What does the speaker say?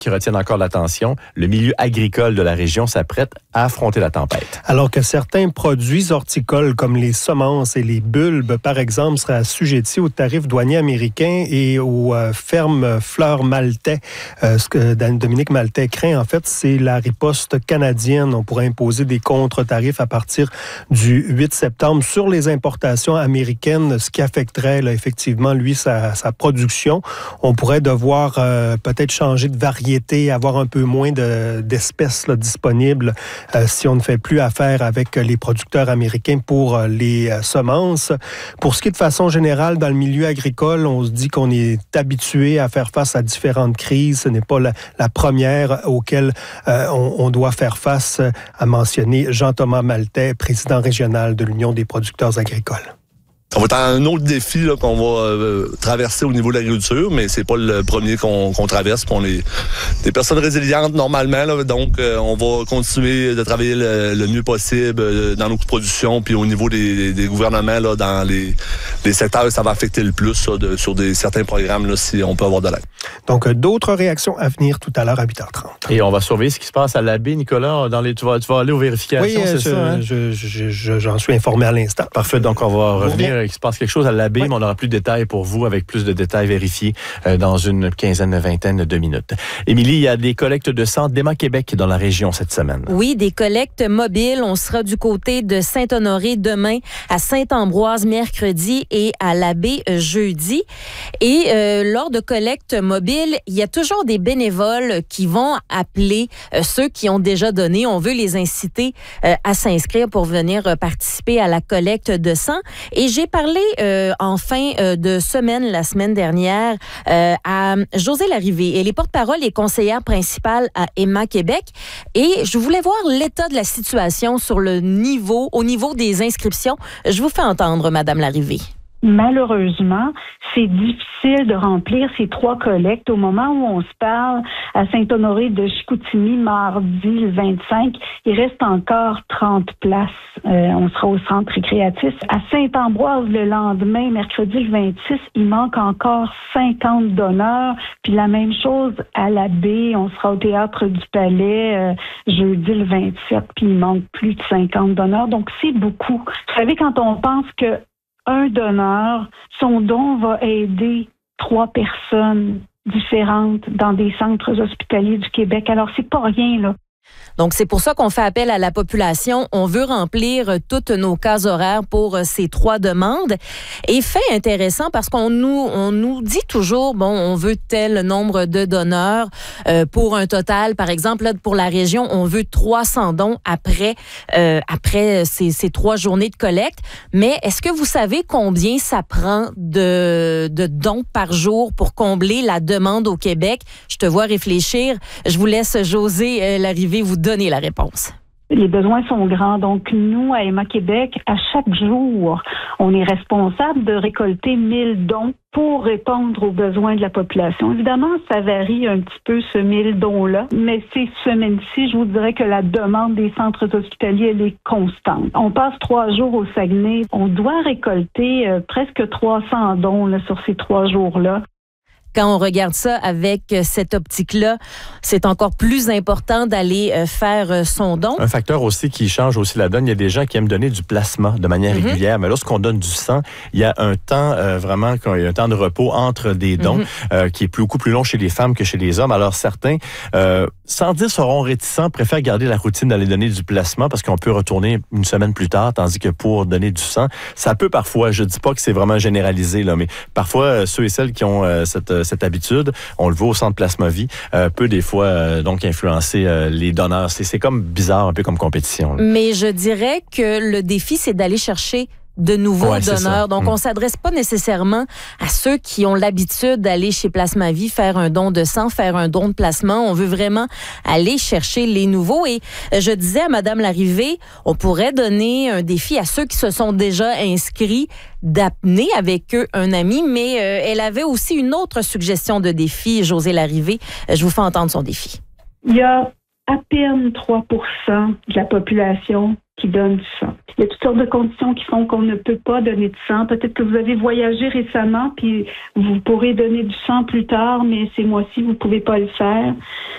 qui retiennent encore l'attention. Le milieu agricole de la région s'apprête à affronter la tempête. Alors que certains produits horticoles comme les semences et les bulbes, par exemple, seraient assujettis aux tarifs douaniers américains et aux fermes fleurs maltais. Ce que Dominique Maltais craint, en fait, c'est la riposte canadienne. On pourrait imposer des contre-tarifs à partir du 8 septembre sur les importations américaines, ce qui affecterait là, effectivement, lui, sa production. On pourrait devoir peut-être changer de variété, avoir un peu moins d'espèces là, disponibles si on ne fait plus affaire avec les producteurs américains pour les semences. Pour ce qui est de façon générale dans le milieu agricole, on se dit qu'on est habitué à faire face à différentes crises. Ce n'est pas la première auquel on doit faire face, a mentionné Jean-Thomas Maltais, président régional de l'Union des producteurs agricoles. Ça va être un autre défi là, qu'on va traverser au niveau de l'agriculture, mais c'est pas le premier qu'on traverse. On est des personnes résilientes normalement, là, donc on va continuer de travailler le mieux possible dans nos coûts de production, puis au niveau des gouvernements, là, dans les secteurs, ça va affecter le plus ça, sur certains programmes, là, si on peut avoir de l'aide. Donc, d'autres réactions à venir tout à l'heure à 8h30. Et on va surveiller ce qui se passe à l'abbé, Nicolas. Tu vas aller aux vérifications, c'est ça? Hein? J'en suis informé à l'instant. Parfait, donc on va revenir. Il se passe quelque chose à l'abbé, mais on aura plus de détails pour vous, avec plus de détails vérifiés dans une vingtaine de minutes. Émilie, il y a des collectes de sang d'Emma Québec dans la région cette semaine. Oui, des collectes mobiles. On sera du côté de Saint-Honoré demain, à Saint-Ambroise mercredi et à l'abbé jeudi. Et lors de collectes mobiles, il y a toujours des bénévoles qui vont appeler ceux qui ont déjà donné. On veut les inciter à s'inscrire pour venir participer à la collecte de sang. Et j'ai parlé en fin de semaine, la semaine dernière, à Josée Larrivée. Elle est porte-parole et conseillère principale à Emma Québec. Et je voulais voir l'état de la situation au niveau des inscriptions. Je vous fais entendre, Madame Larrivée. Malheureusement, c'est difficile de remplir ces 3 collectes. Au moment où on se parle, à Saint-Honoré de Chicoutimi, mardi le 25, il reste encore 30 places. On sera au centre récréatif. À Saint-Ambroise, le lendemain, mercredi le 26, il manque encore 50 donneurs. Puis la même chose à l'abbé, on sera au Théâtre du Palais jeudi le 27, puis il manque plus de 50 donneurs. Donc, c'est beaucoup. Vous savez, quand on pense que un donneur, son don va aider 3 personnes différentes dans des centres hospitaliers du Québec. Alors, c'est pas rien, là. Donc, c'est pour ça qu'on fait appel à la population. On veut remplir toutes nos cases horaires pour ces 3 demandes. Et fait intéressant parce qu'on nous dit toujours, bon, on veut tel nombre de donneurs pour un total. Par exemple, là, pour la région, on veut 300 dons après ces 3 journées de collecte. Mais est-ce que vous savez combien ça prend de dons par jour pour combler la demande au Québec? Je te vois réfléchir. Je vous laisse, Josée Larrivée, vous donner la réponse. Les besoins sont grands. Donc, nous, à Emma Québec, à chaque jour, on est responsable de récolter 1000 dons pour répondre aux besoins de la population. Évidemment, ça varie un petit peu, ce 1000 dons-là, mais ces semaines-ci, je vous dirais que la demande des centres hospitaliers, elle est constante. On passe 3 jours au Saguenay. On doit récolter presque 300 dons là, sur ces 3 jours-là. Quand on regarde ça avec cette optique-là, c'est encore plus important d'aller faire son don. Un facteur aussi qui change aussi la donne, il y a des gens qui aiment donner du plasma de manière régulière, mais lorsqu'on donne du sang, il y a un temps vraiment, il y a un temps de repos entre des dons qui est beaucoup plus long chez les femmes que chez les hommes. Alors certains, sans dire seront réticents, préfèrent garder la routine d'aller donner du plasma parce qu'on peut retourner une semaine plus tard, tandis que pour donner du sang, ça peut parfois, je dis pas que c'est vraiment généralisé, là, mais parfois ceux et celles qui ont cette habitude, on le voit au centre Plasma Vie, peut des fois donc influencer les donneurs. C'est comme bizarre, un peu comme compétition. Là. Mais je dirais que le défi, c'est d'aller chercher de nouveaux donneurs. Donc, on s'adresse pas nécessairement à ceux qui ont l'habitude d'aller chez Plasma Vie faire un don de sang, faire un don de plasma. On veut vraiment aller chercher les nouveaux. Et je disais à Madame Larrivée, on pourrait donner un défi à ceux qui se sont déjà inscrits d'amener avec eux un ami, mais elle avait aussi une autre suggestion de défi, Josée Larrivée. Je vous fais entendre son défi. Il y a à peine 3% de la population qui donne du sang. Il y a toutes sortes de conditions qui font qu'on ne peut pas donner de sang. Peut-être que vous avez voyagé récemment, puis vous pourrez donner du sang plus tard, mais ces mois-ci, vous ne pouvez pas le faire.